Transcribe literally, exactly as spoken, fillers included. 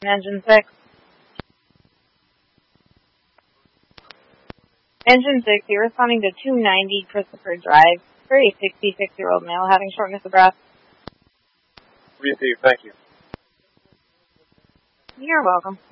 Engine six. Engine six, you're responding to two ninety Christopher Drive for a sixty-six-year-old male having shortness of breath. Received, thank you. You're welcome.